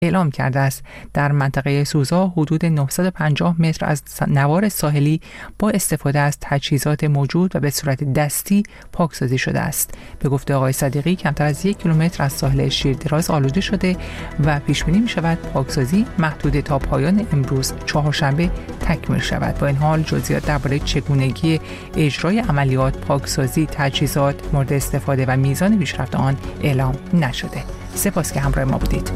اعلام کرده است. در منطقه سوزا حدود 950 متر از نوار ساحلی با استفاده از تجهیزات موجود و به صورت دستی پاکسازی شده است. به گفته آقای صدیقی کمتر از 1 کیلومتر از ساحل شیردراز آلوده شده و پیش بینی می شود پاکسازی محدود تا پایان امروز چهارشنبه تکمیل شود. با این حال جزئیات درباره چگونگی اجرای عملیات پاکسازی تجهیزات مورد استفاده و میزان پیشرفت آن اعلام نشده. سپاس که همراه ما بودید.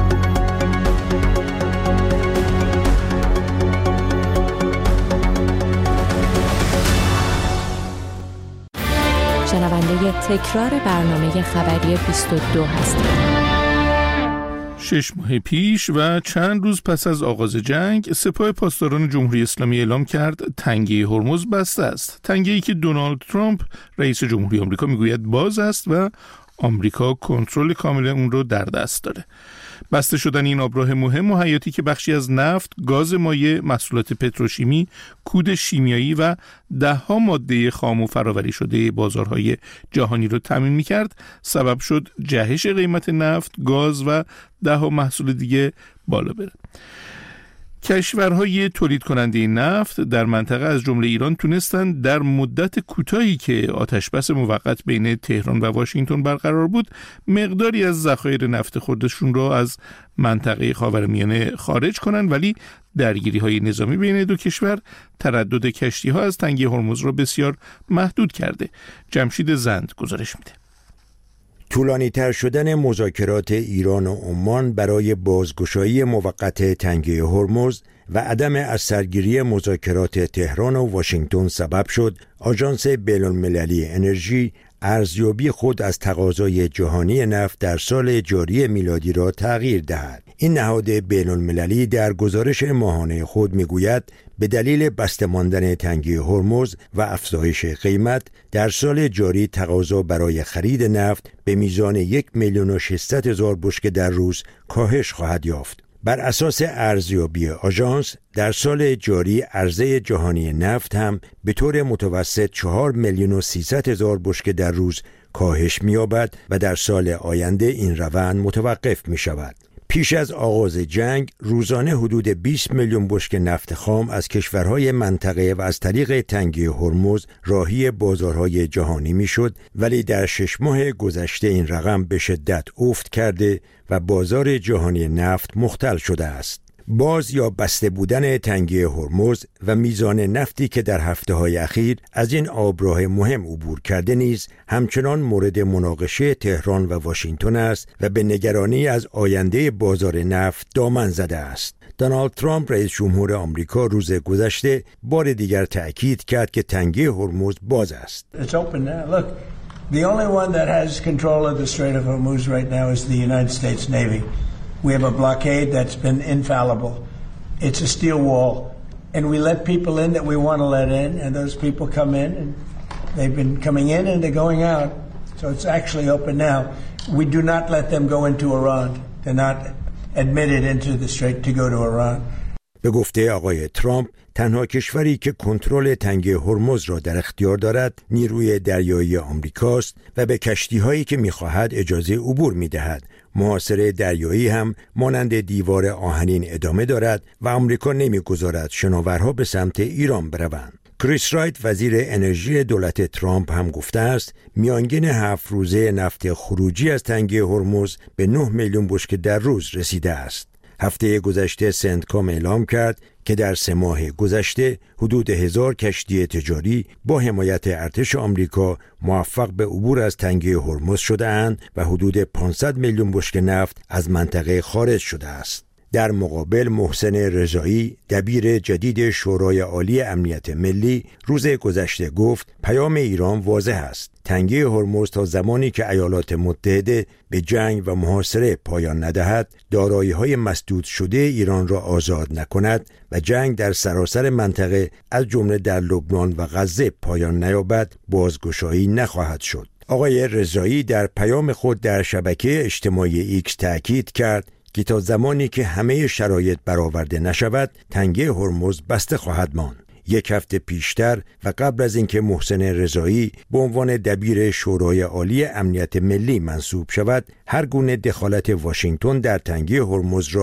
شنونده تکرار برنامه خبری 22 هستید. 6 ماه پیش و چند روز پس از آغاز جنگ، سپاه پاسداران جمهوری اسلامی اعلام کرد تنگه هرمز بسته است. تنگه‌ای که دونالد ترامپ رئیس جمهوری آمریکا میگوید باز است و آمریکا کنترل کامل اون رو در دست داره. بسته شدن این آبراه مهم و حیاتی که بخشی از نفت، گاز مایع، محصولات پتروشیمی، کود شیمیایی و ده‌ها ماده خام و فراوری شده بازارهای جهانی رو تامین می‌کرد، سبب شد جهش قیمت نفت، گاز و ده‌ها محصول دیگه بالا بره. کشورهای تولید کننده نفت در منطقه از جمله ایران تونستند در مدت کوتاهی که آتشبس موقت بین تهران و واشنگتن برقرار بود مقداری از ذخایر نفت خودشون را از منطقه خاورمیانه خارج کنند، ولی درگیری‌های نظامی بین دو کشور تردد کشتی‌ها از تنگه هرمز را بسیار محدود کرده. جمشید زند گزارش میده. طولانی تر شدن مذاکرات ایران و عمان برای بازگشایی موقت تنگه هرمز و عدم اثرگیری مذاکرات تهران و واشنگتن سبب شد آژانس بین‌المللی انرژی ارزیابی خود از تقاضای جهانی نفت در سال جاری میلادی را تغییر دهد. این نهاد بین‌المللی در گزارش ماهانه خود میگوید به دلیل بسته ماندن تنگه هرمز و افزایش قیمت در سال جاری تقاضا برای خرید نفت به میزان 1,600,000 بشکه در روز کاهش خواهد یافت. بر اساس ارزیابی آژانس در سال جاری عرضه جهانی نفت هم به طور متوسط 4,300,000 بشکه در روز کاهش می‌یابد و در سال آینده این روند متوقف می‌شود. پیش از آغاز جنگ روزانه حدود 20 میلیون بشکه نفت خام از کشورهای منطقه و از طریق تنگه هرمز راهی بازارهای جهانی میشد، ولی در 6 ماه گذشته این رقم به شدت افت کرده و بازار جهانی نفت مختل شده است. باز یا بسته بودن تنگه هرمز و میزان نفتی که در هفته‌های اخیر از این آبراه مهم عبور کرده نیز همچنان مورد مناقشه تهران و واشنگتن است و به نگرانی از آینده بازار نفت دامن زده است. دونالد ترامپ رئیس جمهور آمریکا روز گذشته بار دیگر تأکید کرد که تنگه هرمز باز است. The only one that has control of the Strait of Hormuz right now is the United States Navy. We have a blockade that's been infallible. It's a steel wall. And we let people in that we want to let in, and those people come in, and they've been coming in and they're going out. So it's actually open now. We do not let them go into Iran. They're not admitted into the strait to go to Iran. به گفته آقای ترامپ تنها کشوری که کنترل تنگه هرمز را در اختیار دارد نیروی دریایی آمریکاست و به کشتی‌هایی که می‌خواهد اجازه عبور می‌دهد. محاصره دریایی هم مانند دیوار آهنین ادامه دارد و آمریکا نمی‌گذارد شناورها به سمت ایران بروند. کریس رایت وزیر انرژی دولت ترامپ هم گفته است میانگین 7 روزه نفت خروجی از تنگه هرمز به 9 میلیون بشکه در روز رسیده است. هفته گذشته سنتکام اعلام کرد که در 3 ماه گذشته حدود 1000 کشتی تجاری با حمایت ارتش آمریکا موفق به عبور از تنگه هرمز شده اند و حدود 500 میلیون بشکه نفت از منطقه خارج شده است. در مقابل محسن رضایی دبیر جدید شورای عالی امنیت ملی روز گذشته گفت پیام ایران واضح است. تنگه هرمز تا زمانی که ایالات متحده به جنگ و محاصره پایان ندهد، دارایی‌های مسدود شده ایران را آزاد نکند و جنگ در سراسر منطقه از جمله در لبنان و غزه پایان نیابد، بازگشایی نخواهد شد. آقای رضایی در پیام خود در شبکه اجتماعی ایکس تأکید کرد که تا زمانی که همه شرایط برآورده نشود، تنگه هرمز بسته خواهد ماند. یک هفته پیشتر و قبل از اینکه محسن رضایی به عنوان دبیر شورای عالی امنیت ملی منصوب شود، هر گونه دخالت واشنگتن در تنگه هرمز را